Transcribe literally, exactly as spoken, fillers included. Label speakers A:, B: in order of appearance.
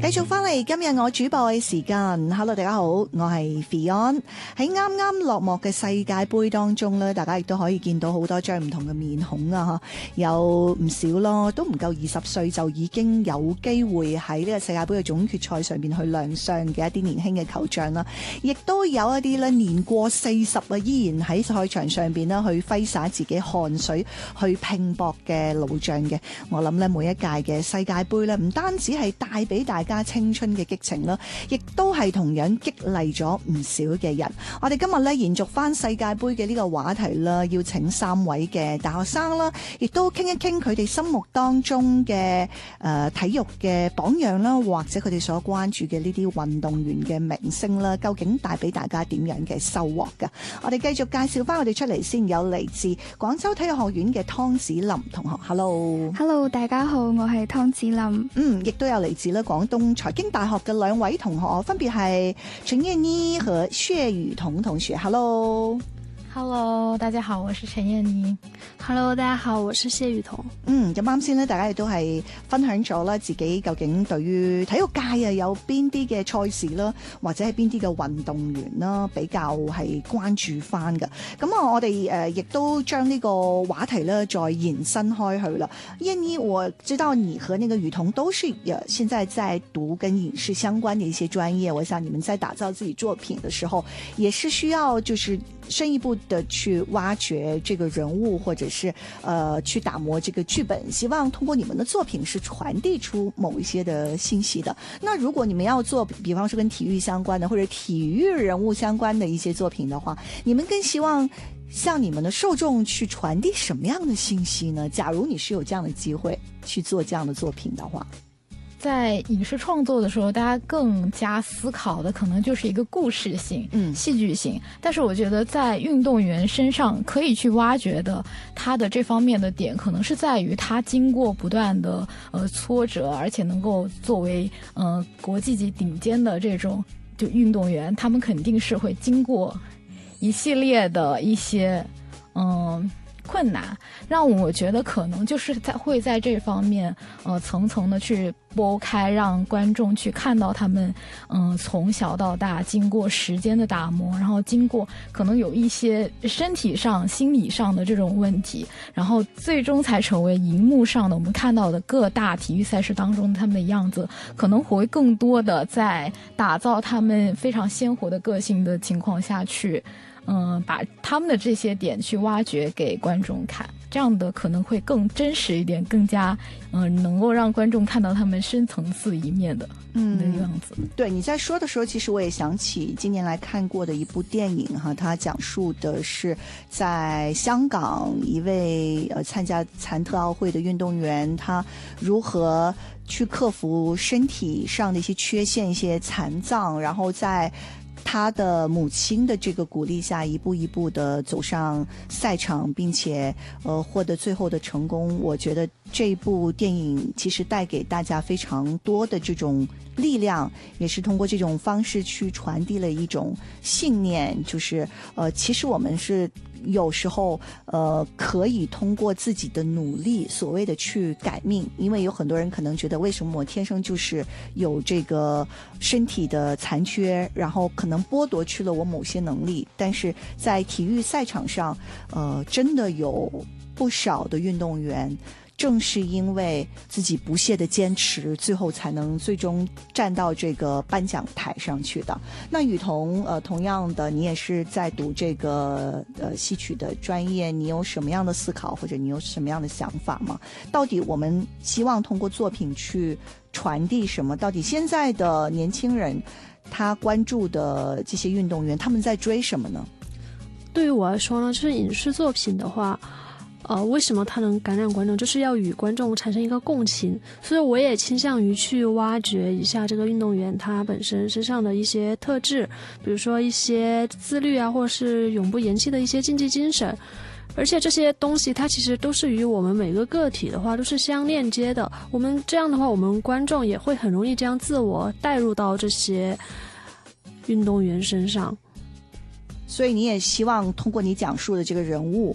A: 繼續翻嚟今日我主播嘅時間 ，Hello 大家好，我係 Fion。喺啱啱落幕嘅世界盃當中咧，大家亦都可以見到好多張唔同嘅面孔啊，有唔少咯，都唔夠二十歲就已經有機會喺呢個世界盃嘅總決賽上邊去亮相嘅一啲年輕嘅球將啦，亦都有一啲咧年過四十啊，依然喺賽場上邊咧去揮灑自己汗水去拼搏嘅老將嘅。我諗咧每一屆嘅世界盃咧，唔單止係帶俾大家青春嘅激情啦，亦都係同樣激勵咗唔少嘅人。我哋今日咧延續翻世界盃嘅呢個話題啦，要請三位嘅大學生啦，亦都傾一傾佢哋心目當中嘅誒、呃、體育嘅榜樣啦，或者佢哋所關注嘅呢啲運動員嘅明星啦，究竟帶俾大家點樣嘅收穫㗎？我哋繼續介紹翻我哋出嚟先，有嚟自廣州體育學院嘅湯子霖同學。Hello，Hello，
B: 大家好，我係湯子霖。
A: 嗯，亦都有嚟自咧廣東財經大學嘅兩位同學，分別係陳燕妮和謝雨桐同學。Hello。
C: Hello， 大家好，我是陳燕妮。
B: Hello， 大家好，我是謝雨桐。
A: 嗯，咁啱先咧，大家亦都係分享咗啦，自己究竟對於體育界啊有邊啲嘅賽事啦，或者係邊啲嘅運動員啦，比較係關注翻嘅。咁啊，我哋誒亦都將呢個話題咧再延伸開去啦。燕妮，我知道你和那個雨桐都是誒現在在讀跟影視相關的一些專業，我想你們在打造自己作品的時候，也是需要就是深一步的去挖掘這個人物，或者是呃去打磨這個劇本，希望通過你們的作品是傳遞出某一些的信息的。那如果你們要做比方說跟體育相關的或者體育人物相關的一些作品的話，你們更希望向你們的受眾去傳遞什麼樣的信息呢？假如你是有這樣的機會去做這樣的作品的話，
C: 在影視創作的時候，大家更加思考的可能就是一個故事性、嗯，戲劇性。但是我覺得在運動員身上可以去挖掘的，他的這方面的點，可能是在於他經過不斷的呃挫折，而且能夠作為呃國際級頂尖的這種就運動員，他們肯定是會經過一系列的一些嗯。呃困難，讓我覺得可能就是在會在這方面呃層層的去剝開，讓觀眾去看到他們嗯、呃、從小到大經過時間的打磨，然後經過可能有一些身體上心理上的這種問題，然後最終才成為熒幕上的我們看到的各大體育賽事當中他們的樣子，可能會更多的在打造他們非常鮮活的個性的情況下去嗯，把他們的這些點去挖掘給觀眾看，這樣的可能會更真實一點，更加嗯能夠讓觀眾看到他們深層次一面的嗯的樣子。
A: 對，你在說的時候，其實我也想起今年來看過的一部電影哈，它講述的是在香港一位呃參加殘特奧會的運動員，他如何去克服身體上的一些缺陷、一些殘障，然後在他的母親的這個鼓勵下，一步一步的走上賽場，並且呃獲得最後的成功。我覺得這部電影其實帶給大家非常多的這種力量，也是通過這種方式去傳遞了一種信念，就是呃其實我們是有時候呃可以通過自己的努力，所謂的去改命。因為有很多人可能覺得，為什麼我天生就是有這個身體的殘缺，然後可能剝奪去了我某些能力。但是在體育賽場上呃真的有不少的運動員，正是因為自己不懈的堅持，最後才能最終站到這個頒獎台上去的。那雨桐呃同樣的，你也是在讀這個呃戲曲的專業，你有什麼樣的思考，或者你有什麼樣的想法嗎？到底我們希望通過作品去傳遞什麼？到底現在的年輕人他關注的這些運動員，他們在追什麼呢？
B: 對於我來說呢，就是影視作品的話呃，為什麼它能感染觀眾，就是要與觀眾產生一個共情，所以我也傾向於去挖掘一下這個運動員他本身身上的一些特質，比如說一些自律啊，或者是永不言棄的一些競技精神，而且這些東西它其實都是與我們每個個體的話都是相鏈接的，我們這樣的話我們觀眾也會很容易將自我帶入到這些運動員身上。
A: 所以你也希望通過你講述的這個人物